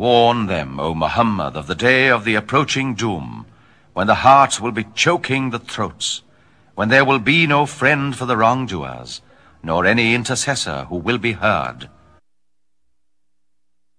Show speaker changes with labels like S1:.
S1: Warn them, O Muhammad, of the day of the approaching doom, when the hearts will be choking the throats, when there will be no friend for the wrongdoers, nor any intercessor who will be heard.